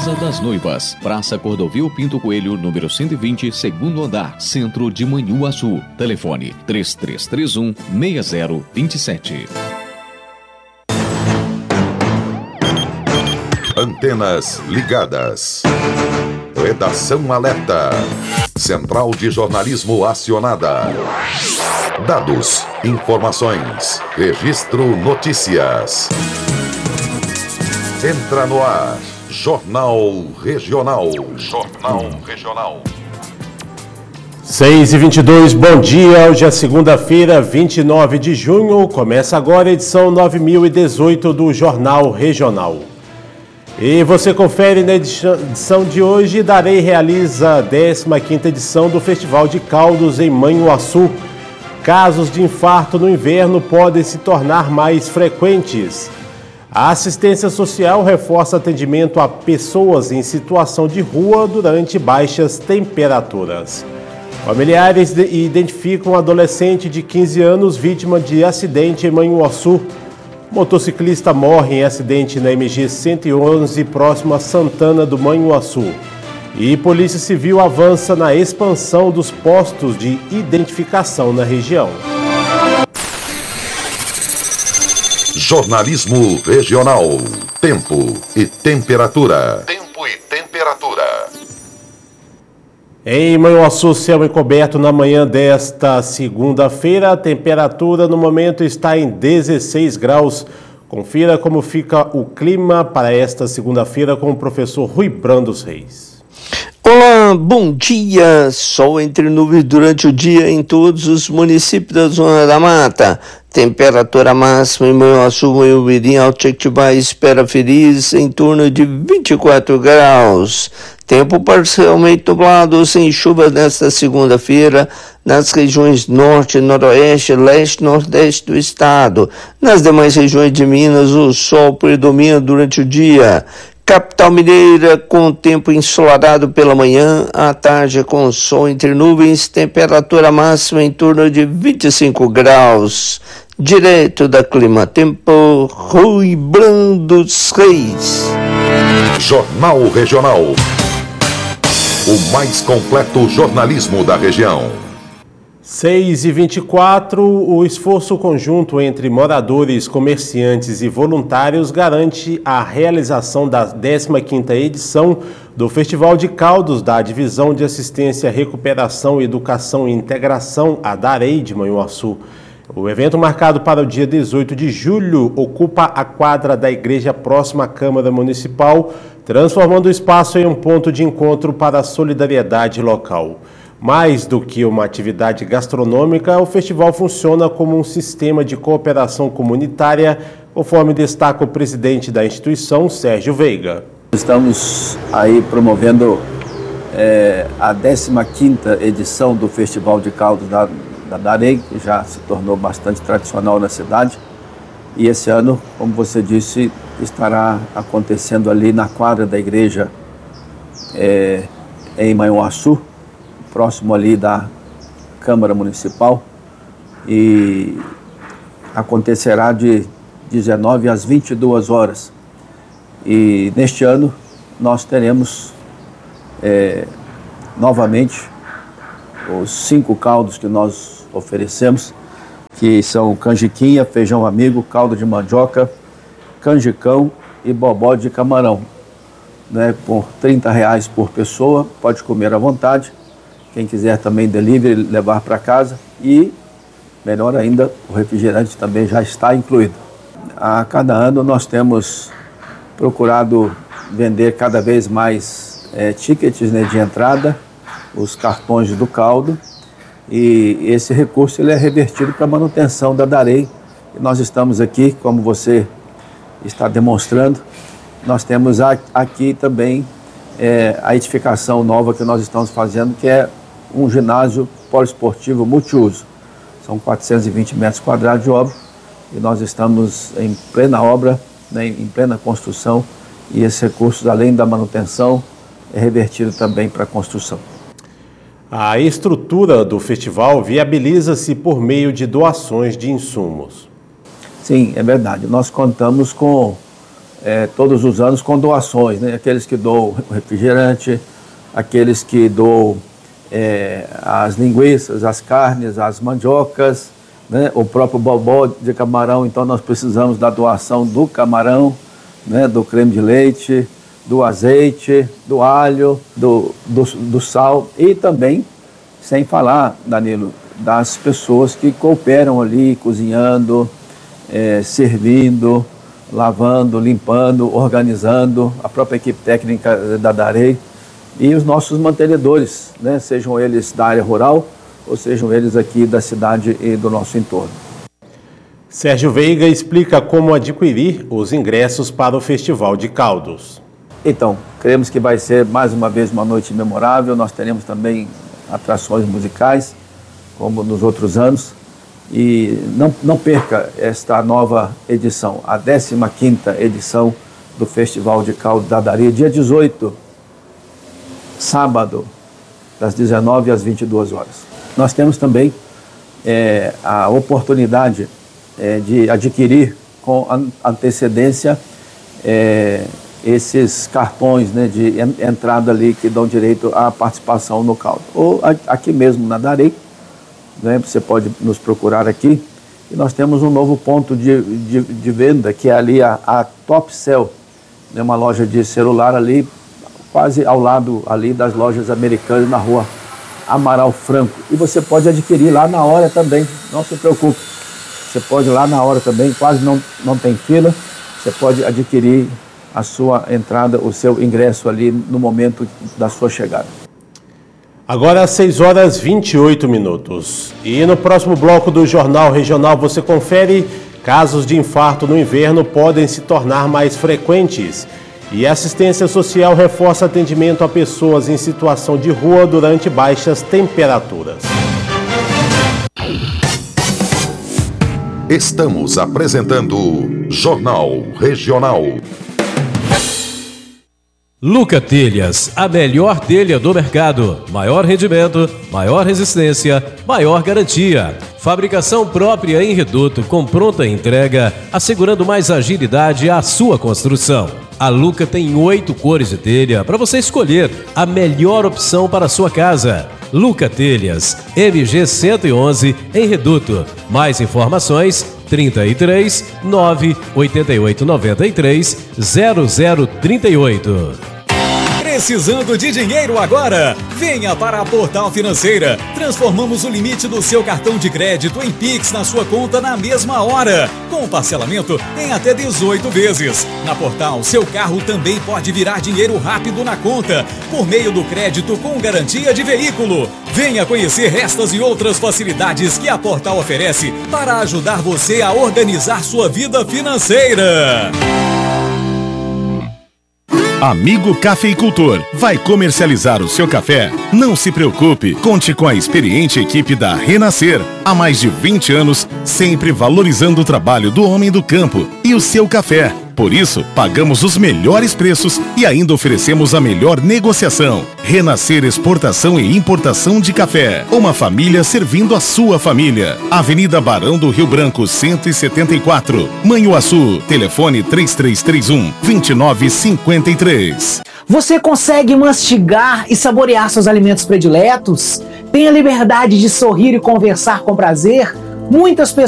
Casa das Noivas, Praça Cordovil Pinto Coelho, número 120, segundo andar, Centro de Manhuaçu. Telefone 3331-6027. Antenas ligadas. Redação alerta. Central de jornalismo acionada. Dados, informações, registro notícias. Entra no ar, Jornal Regional. Jornal Regional. 6h22, bom dia. Hoje é segunda-feira, 29 de junho. Começa agora a edição 9018 do Jornal Regional. E você confere na edição de hoje. Darei realiza a 15ª edição do Festival de Caldos em Manhuaçu. Casos de infarto no inverno podem se tornar mais frequentes. A assistência social reforça atendimento a pessoas em situação de rua durante baixas temperaturas. Familiares identificam um adolescente de 15 anos vítima de acidente em Manhuaçu. Motociclista morre em acidente na MG 111, próximo a Santana do Manhuaçu. E Polícia Civil avança na expansão dos postos de identificação na região. Jornalismo Regional. Tempo e temperatura. Tempo e temperatura. Em Manhuaçu, céu encoberto na manhã desta segunda-feira. A temperatura no momento está em 16 graus. Confira como fica o clima para esta segunda-feira com o professor Rui Brandos Reis. Olá, bom dia! Sol entre nuvens durante o dia em todos os municípios da Zona da Mata. Temperatura máxima em Manhuaçu, Manhumirim, Alto Jequitibá espera feliz em torno de 24 graus. Tempo parcialmente nublado, sem chuvas nesta segunda-feira, nas regiões norte, noroeste, leste e nordeste do estado. Nas demais regiões de Minas, o sol predomina durante o dia. Capital Mineira com tempo ensolarado pela manhã, à tarde com sol entre nuvens, temperatura máxima em torno de 25 graus. Direto da Clima Tempo, Rui Brandos Reis. Jornal Regional. O mais completo jornalismo da região. 6h24, o esforço conjunto entre moradores, comerciantes e voluntários garante a realização da 15ª edição do Festival de Caldos da Divisão de Assistência, Recuperação, Educação e Integração, a DAREI de Manhuaçu. O evento, marcado para o dia 18 de julho, ocupa a quadra da igreja próxima à Câmara Municipal, transformando o espaço em um ponto de encontro para a solidariedade local. Mais do que uma atividade gastronômica, o festival funciona como um sistema de cooperação comunitária, conforme destaca o presidente da instituição, Sérgio Veiga. Estamos aí promovendo a 15ª edição do Festival de Caldos da DAREI, que já se tornou bastante tradicional na cidade. E esse ano, como você disse, estará acontecendo ali na quadra da igreja em Manhuaçu, próximo ali da Câmara Municipal, e acontecerá de 19 às 22 horas. E neste ano nós teremos novamente os 5 caldos que nós oferecemos, que são canjiquinha, feijão amigo, caldo de mandioca, canjicão e bobó de camarão, né, por R$30 por pessoa, pode comer à vontade. Quem quiser também delivery, levar para casa, e, melhor ainda, o refrigerante também já está incluído. A cada ano nós temos procurado vender cada vez mais tickets, né, de entrada, os cartões do caldo, e esse recurso ele é revertido para a manutenção da DAREI. E nós estamos aqui, como você está demonstrando, nós temos aqui também a edificação nova que nós estamos fazendo, que é um ginásio poliesportivo multiuso. São 420 metros quadrados de obra e nós estamos em plena obra, né, em plena construção, e esses recursos, além da manutenção, é revertido também para a construção. A estrutura do festival viabiliza-se por meio de doações de insumos. Sim, é verdade. Nós contamos com todos os anos com doações, né? Aqueles que doam refrigerante, aqueles que doam as linguiças, as carnes, as mandiocas, né? O próprio bobó de camarão. Então nós precisamos da doação do camarão, né? Do creme de leite, do azeite, do alho, do sal e também, sem falar, Danilo, das pessoas que cooperam ali, cozinhando, servindo, lavando, limpando, organizando, a própria equipe técnica da Darei e os nossos mantenedores, né? Sejam eles da área rural ou sejam eles aqui da cidade e do nosso entorno. Sérgio Veiga explica como adquirir os ingressos para o Festival de Caldos. Então, cremos que vai ser mais uma vez uma noite memorável. Nós teremos também atrações musicais, como nos outros anos. E não perca esta nova edição, a 15ª edição do Festival de Caldos da Darei, dia 18, sábado, das 19 às 22 horas. Nós temos também a oportunidade de adquirir com antecedência esses cartões, né, de entrada ali que dão direito à participação no caldo. Ou aqui mesmo na Darei, né, você pode nos procurar aqui. E nós temos um novo ponto de venda, que é ali a Top Cell, né, uma loja de celular ali, quase ao lado ali das lojas americanas, na rua Amaral Franco. E você pode adquirir lá na hora também, não se preocupe. Você pode ir lá na hora também, quase não tem fila. Você pode adquirir a sua entrada, o seu ingresso ali no momento da sua chegada. Agora às 6h28. E no próximo bloco do Jornal Regional você confere: casos de infarto no inverno podem se tornar mais frequentes. E a assistência social reforça atendimento a pessoas em situação de rua durante baixas temperaturas. Estamos apresentando Jornal Regional. Luca Telhas, a melhor telha do mercado. Maior rendimento, maior resistência, maior garantia. Fabricação própria em reduto com pronta entrega, assegurando mais agilidade à sua construção. A Luca tem 8 cores de telha para você escolher a melhor opção para a sua casa. Luca Telhas, MG 111 em reduto. Mais informações 33 988 93 0038. Precisando de dinheiro agora? Venha para a Portal Financeira. Transformamos o limite do seu cartão de crédito em Pix na sua conta na mesma hora, com parcelamento em até 18 vezes. Na Portal, seu carro também pode virar dinheiro rápido na conta, por meio do crédito com garantia de veículo. Venha conhecer estas e outras facilidades que a Portal oferece para ajudar você a organizar sua vida financeira. Amigo cafeicultor, vai comercializar o seu café? Não se preocupe, conte com a experiente equipe da Renascer. Há mais de 20 anos, sempre valorizando o trabalho do homem do campo e o seu café. Por isso, pagamos os melhores preços e ainda oferecemos a melhor negociação. Renascer Exportação e Importação de Café. Uma família servindo a sua família. Avenida Barão do Rio Branco, 174. Manhuaçu. Telefone 3331-2953. Você consegue mastigar e saborear seus alimentos prediletos? Tem a liberdade de sorrir e conversar com prazer? Muitas pessoas